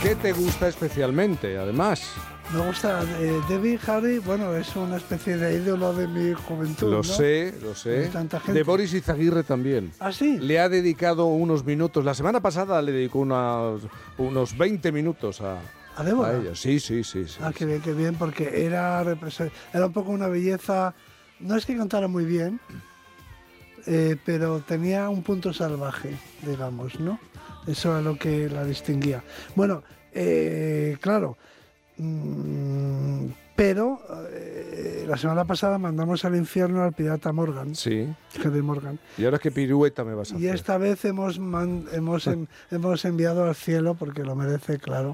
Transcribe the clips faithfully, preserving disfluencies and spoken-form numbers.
¿Qué te gusta especialmente, además? Me gusta eh, Debbie Harry, bueno, es una especie de ídolo de mi juventud, Lo ¿no? sé, lo sé. De tanta gente. De Boris Izaguirre también. ¿Ah, sí? Le ha dedicado unos minutos. La semana pasada le dedicó unos, unos veinte minutos a, ¿A Débora? a ella. Sí, sí, sí. sí Ah, sí. qué bien, qué bien, porque era, represen- era un poco una belleza. No es que cantara muy bien, eh, pero tenía un punto salvaje, digamos, ¿no? Eso era lo que la distinguía. Bueno, eh, claro, mmm, pero eh, la semana pasada mandamos al infierno al pirata Morgan, Sí. Henry Morgan. ¿Y ahora qué pirueta me vas a Y hacer? esta vez hemos, man- hemos, en- hemos enviado al cielo, porque lo merece, claro,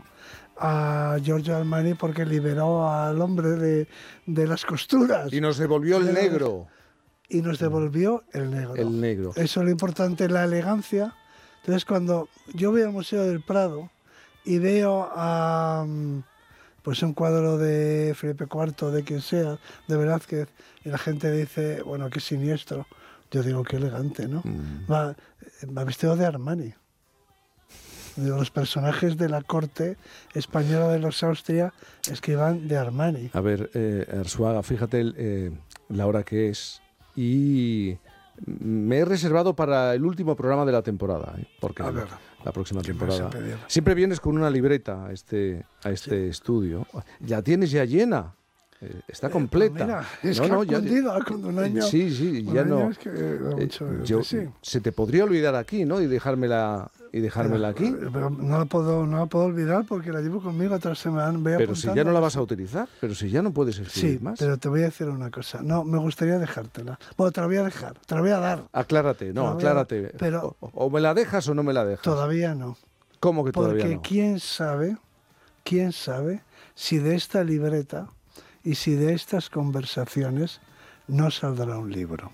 a Giorgio Armani, porque liberó al hombre de, de las costuras Y nos devolvió el de la- negro. y nos devolvió el negro. El negro. Eso es lo importante, la elegancia. Entonces, cuando yo voy al Museo del Prado y veo a, mm, pues un cuadro de Felipe cuarto, de quien sea, de Velázquez, y la gente dice, bueno, qué siniestro. Yo digo, qué elegante, ¿no? Mm. Va, va vestido de Armani. Digo, los personajes de la corte española de los Austria es que van de Armani. A ver, eh, Arzuaga, fíjate el, eh, la hora que es. Y me he reservado para el último programa de la temporada, ¿eh? Porque A ver, la próxima ¿qué me vas a temporada. pedir? Siempre vienes con una libreta a este, a este Sí. estudio. Ya tienes ya llena. Eh, está Eh, completa. pues mira, es No, que no, ha ya- cundido, ha cundido un año. Sí, sí, un ya año no. es que da Eh, mucho- yo- sí. Se te podría olvidar aquí, ¿no? Y dejármela, y dejármela aquí. Pero, pero no la puedo, no la puedo olvidar porque la llevo conmigo otra semana. Voy Pero si ya apuntando. no la vas a utilizar, pero si ya no puedes escribir Sí, más. pero te voy a decir una cosa. No, me gustaría dejártela. Bueno, te la voy a dejar, te la voy a dar. Aclárate, Te no, la voy a- aclárate. pero- o, o me la dejas o no me la dejas. Todavía no. ¿Cómo que Porque todavía no? quién sabe, quién sabe si de esta libreta y si de estas conversaciones no saldrá un libro.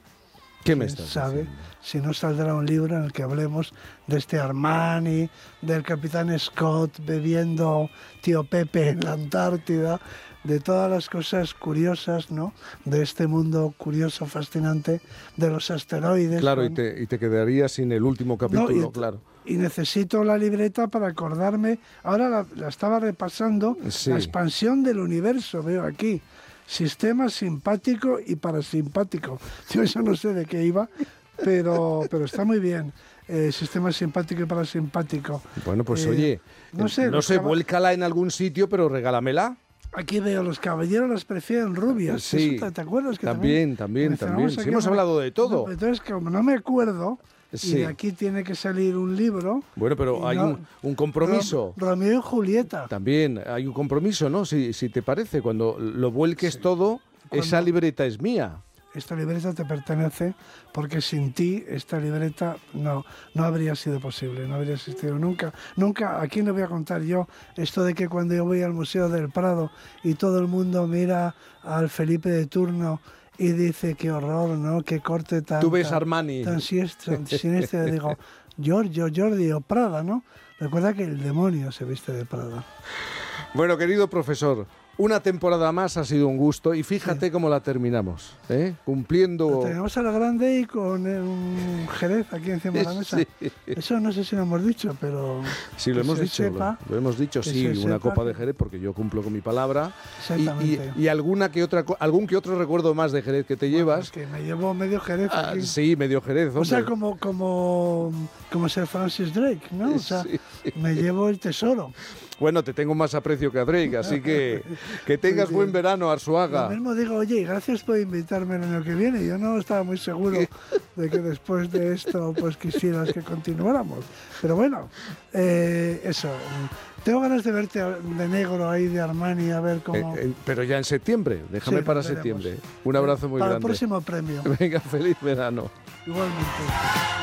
¿Qué me ¿Quién estás sabe diciendo? si no saldrá un libro en el que hablemos de este Armani, del capitán Scott bebiendo tío Pepe en la Antártida, de todas las cosas curiosas, ¿no? De este mundo curioso, fascinante, de los asteroides. Claro, y con- te, y te quedarías sin el último capítulo, No, y- claro. Y necesito la libreta para acordarme. Ahora la, la estaba repasando. Sí. La expansión del universo, veo aquí. Sistema simpático y parasimpático. Yo eso no sé de qué iba, pero, pero está muy bien. Eh, sistema simpático y parasimpático. Bueno, pues Eh, oye, no sé, no los sé, caba- vuélcala en algún sitio, pero regálamela. Aquí veo, los caballeros las prefieren rubias. Sí, Eso te, ¿te acuerdas? Que también, también, mencionamos también. Sí, aquí hemos una- hablado de todo. No, pero entonces, como no me acuerdo, Sí. y de aquí tiene que salir un libro. Bueno, pero y hay no- un, un compromiso. Ro- Romeo y Julieta. También hay un compromiso, ¿no? Si, si te parece, cuando lo vuelques todo, esa Cuando- libreta es mía. Esta libreta te pertenece porque sin ti esta libreta no, no habría sido posible, no habría existido nunca. Nunca, aquí no voy a contar yo esto de que cuando yo voy al Museo del Prado y todo el mundo mira al Felipe de turno y dice qué horror, ¿no? Qué corte tan... Tú ves tan- Armani. Tan siniestro, tan siniestro. Le digo, Giorgio, Jordi o Prada, ¿no? Recuerda que el demonio se viste de Prada. Bueno, querido profesor, una temporada más ha sido un gusto y fíjate cómo la terminamos, ¿eh? Cumpliendo... Tenemos a la grande y con eh, un Jerez aquí encima de la mesa. Sí. Eso no sé si lo hemos dicho, pero Sí, lo que hemos se dicho, sepa, lo, lo hemos dicho, que sí, se una sepa copa de que- Jerez porque yo cumplo con mi palabra y, Exactamente. y- y alguna que otra, co- algún que otro recuerdo más de Jerez que te Bueno, llevas. es que me llevo medio Jerez Ah, aquí. sí, medio Jerez, O sea, hombre. como, como, como ser Francis Drake, ¿no? O sea, Sí. me llevo el tesoro. Bueno, te tengo más aprecio que a Drake, así que que tengas Muy buen bien. verano, Lo Arzuaga. mismo digo, oye, gracias por invitarme el año que viene. Yo no estaba muy seguro de que después de esto pues quisieras que continuáramos. Pero bueno, eh, eso. Tengo ganas de verte de negro ahí, de Armani, a ver cómo... Eh, eh, pero ya en septiembre, déjame Sí, para lo veremos. septiembre. Un abrazo muy Para el grande. próximo premio. Venga, feliz verano. Igualmente.